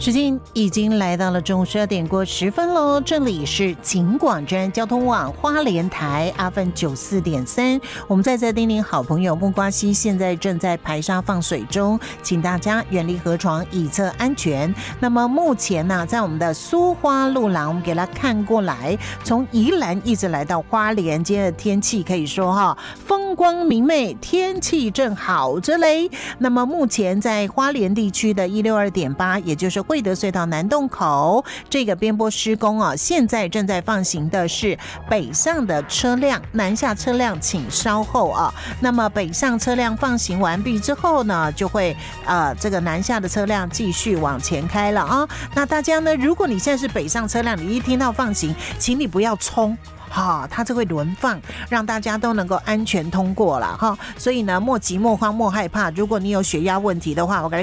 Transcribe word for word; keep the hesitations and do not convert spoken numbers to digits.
时间已经来到了中午十二点过十分喽，这里是警广真交通网花莲台 F M 九四点三，我们在这叮咛好朋友木瓜溪现在正在排沙放水中，请大家远离河床，以策安全。那么目前呢、啊，在我们的苏花路廊，我们给它看过来，从宜兰一直来到花莲，今天的天气可以说哈，风光明媚，天气正好着嘞。那么目前在花莲地区的一六二点八，也就是惠德隧道南洞口这个边坡施工啊，现在正在放行的是北上的车辆，南下车辆请稍后啊。那么北上车辆放行完毕之后呢，就会呃这个南下的车辆继续往前开了啊。那大家呢，如果你现在是北上车辆，你一听到放行，请你不要冲。哈，它这会轮放，让大家都能够安全通过了哈。所以呢，莫急莫慌莫害怕。如果你有血压问题的话，我跟你